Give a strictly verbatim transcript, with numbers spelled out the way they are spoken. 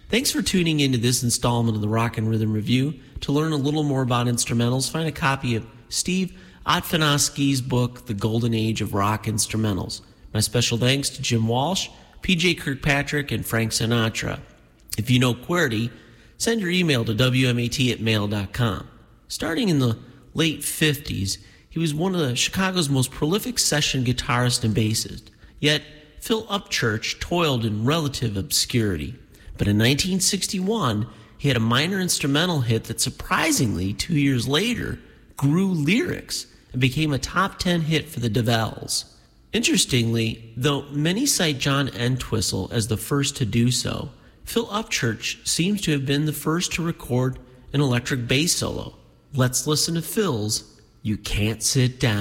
Thanks for tuning into this installment of the Rock and Rhythm Review. To learn a little more about instrumentals, find a copy of Steve Otfanosky's book, The Golden Age of Rock Instrumentals. My special thanks to Jim Walsh, P J Kirkpatrick, and Frank Sinatra. If you know QWERTY, send your email to W M A T at mail dot com. Starting in the late fifties, he was one of the Chicago's most prolific session guitarists and bassists. Yet, Phil Upchurch toiled in relative obscurity. But in nineteen sixty-one, he had a minor instrumental hit that surprisingly, two years later, grew lyrics and became a top ten hit for the DeVelles. Interestingly, though many cite John Entwistle as the first to do so, Phil Upchurch seems to have been the first to record an electric bass solo. Let's listen to Phil's You Can't Sit Down.